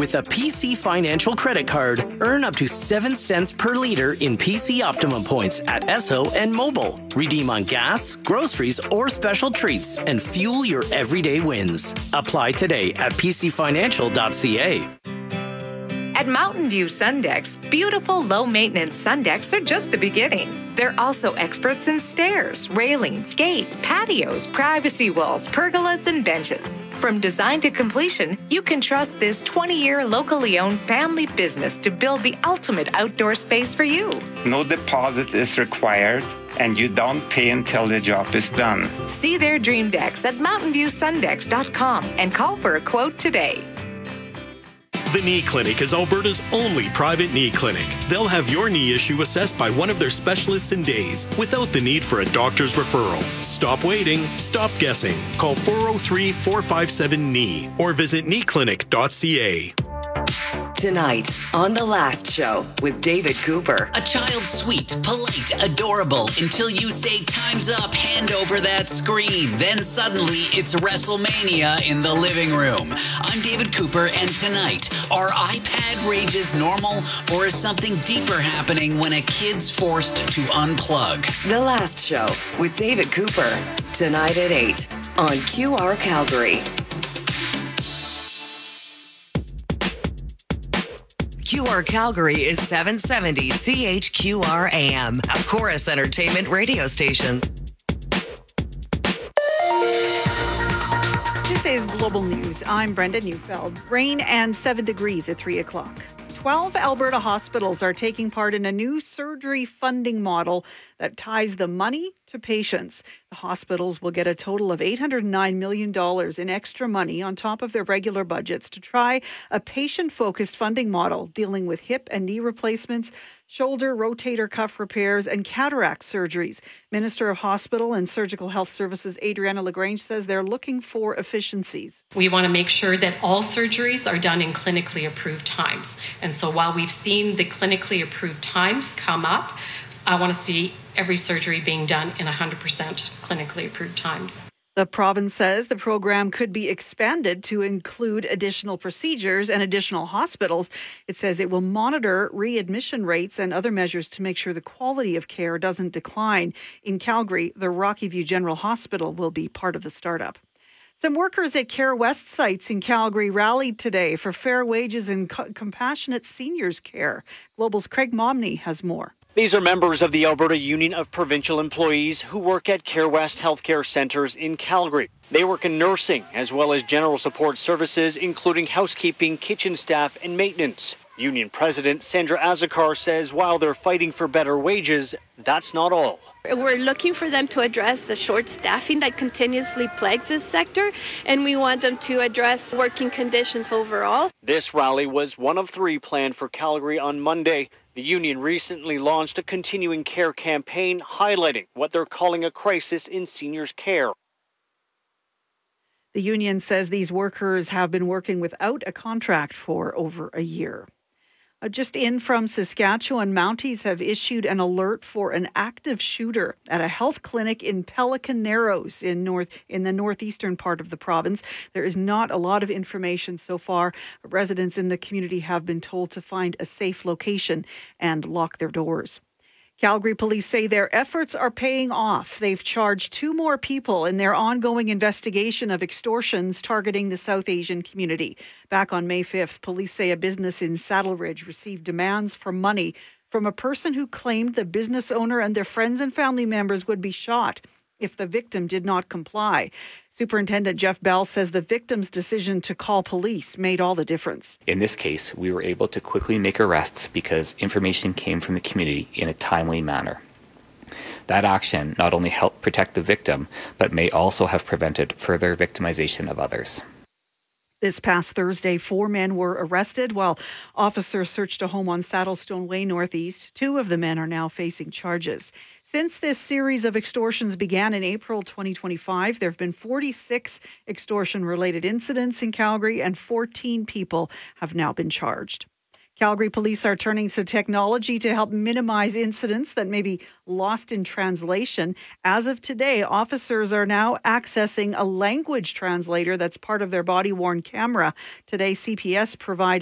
With a PC Financial credit card, earn up to 7 cents per liter in PC Optimum points at Esso and Mobile. Redeem on gas, groceries, or special treats and fuel your everyday wins. Apply today at pcfinancial.ca. At Mountain View Sundecks, beautiful low-maintenance Sundecks are just the beginning. They're also experts in stairs, railings, gates, patios, privacy walls, pergolas, and benches. From design to completion, you can trust this 20-year locally owned family business to build the ultimate outdoor space for you. No deposit is required, and you don't pay until the job is done. See their dream decks at mountainviewsundecks.com and call for a quote today. The Knee Clinic is Alberta's only private knee clinic. They'll have your knee issue assessed by one of their specialists in days without the need for a doctor's referral. Stop waiting. Stop guessing. Call 403-457-KNEE or visit kneeclinic.ca. Tonight on The Last Show with David Cooper. A child sweet, polite, adorable until you say time's up, hand over that screen. Then suddenly it's WrestleMania in the living room. I'm David Cooper, and tonight, are iPad rages normal, or is something deeper happening when a kid's forced to unplug? The Last Show with David Cooper. Tonight at 8 on QR Calgary. QR Calgary is 770 CHQR AM, a Chorus Entertainment radio station. This is Global News. I'm Brenda Neufeld. Rain and 7 degrees at 3 o'clock. 12 Alberta hospitals are taking part in a new surgery funding model that ties the money to patients. The hospitals will get a total of $809 million in extra money on top of their regular budgets to try a patient-focused funding model dealing with hip and knee replacements, shoulder, rotator cuff repairs, and cataract surgeries. Minister of Hospital and Surgical Health Services Adriana LaGrange says they're looking for efficiencies. We want to make sure that all surgeries are done in clinically approved times. And so while we've seen the clinically approved times come up, I want to see every surgery being done in 100% clinically approved times. The province says the program could be expanded to include additional procedures and additional hospitals. It says it will monitor readmission rates and other measures to make sure the quality of care doesn't decline. In Calgary, the Rocky View General Hospital will be part of the startup. Some workers at Care West sites in Calgary rallied today for fair wages and compassionate seniors care. Global's Craig Momney has more. These are members of the Alberta Union of Provincial Employees who work at Care West healthcare centres in Calgary. They work in nursing as well as general support services, including housekeeping, kitchen staff, and maintenance. Union President Sandra Azakar says while they're fighting for better wages, that's not all. We're looking for them to address the short staffing that continuously plagues this sector, and we want them to address working conditions overall. This rally was one of 3 planned for Calgary on Monday. The union recently launched a continuing care campaign highlighting what they're calling a crisis in seniors' care. The union says these workers have been working without a contract for over a year. Just in from Saskatchewan, Mounties have issued an alert for an active shooter at a health clinic in Pelican Narrows in the northeastern part of the province. There is not a lot of information so far. Residents in the community have been told to find a safe location and lock their doors. Calgary police say their efforts are paying off. They've charged 2 more people in their ongoing investigation of extortions targeting the South Asian community. Back on May 5th, police say a business in Saddle Ridge received demands for money from a person who claimed the business owner and their friends and family members would be shot if the victim did not comply. Superintendent Jeff Bell says the victim's decision to call police made all the difference. In this case, we were able to quickly make arrests because information came from the community in a timely manner. That action not only helped protect the victim, but may also have prevented further victimization of others. This past Thursday, 4 men were arrested while officers searched a home on Saddlestone Way Northeast. 2 of the men are now facing charges. Since this series of extortions began in April 2025, there have been 46 extortion-related incidents in Calgary and 14 people have now been charged. Calgary police are turning to technology to help minimize incidents that may be lost in translation. As of today, officers are now accessing a language translator that's part of their body-worn camera. Today, CPS provided